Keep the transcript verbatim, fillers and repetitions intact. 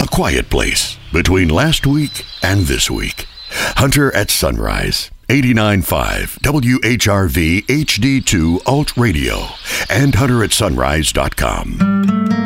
A quiet place between last week and this week. Hunter at Sunrise, eighty-nine point five W H R V H D two Alt Radio, and hunter at sunrise dot com.